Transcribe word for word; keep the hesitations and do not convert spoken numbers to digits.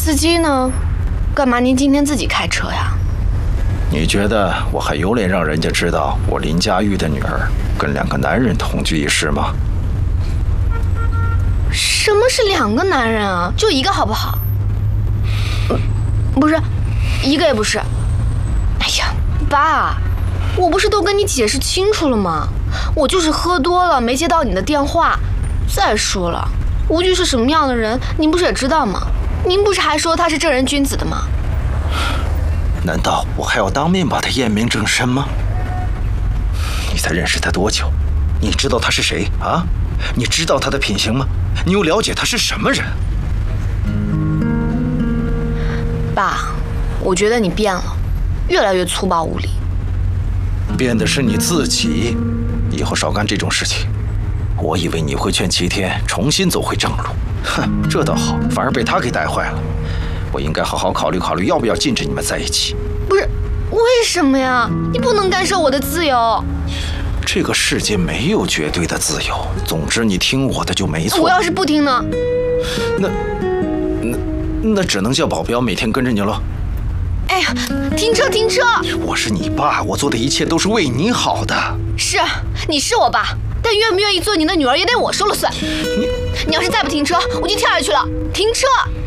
司机呢？干嘛您今天自己开车呀？ 你觉得我还有脸让人家知道我林佳玉的女儿跟两个男人同居一室吗？ 什么是两个男人啊？就一个好不好？呃，不是，一个也不是。哎呀，爸，我不是都跟你解释清楚了吗？我就是喝多了没接到你的电话。再说了，吴局是什么样的人，您不是也知道吗？您不是还说他是正人君子的吗？ 难道我还要当面把他验明正身吗？你才认识他多久？你知道他是谁啊？你知道他的品行吗？你又了解他是什么人？ 爸，我觉得你变了，越来越粗暴无礼。 变的是你自己，以后少干这种事情。我以为你会劝齐天重新走回正路，哼，这倒好，反而被他给带坏了。我应该好好考虑考虑，要不要禁止你们在一起。 不是，为什么呀？你不能干涉我的自由。 这个世界没有绝对的自由，总之你听我的就没错。 我要是不听呢？ 那那那只能叫保镖每天跟着你了。 哎呀，停车停车！ 我是你爸，我做的一切都是为你好的。 是，你是我爸，但愿不愿意做你的女儿也得我说了算。 你你要是再不停车，我就跳下去了。停车！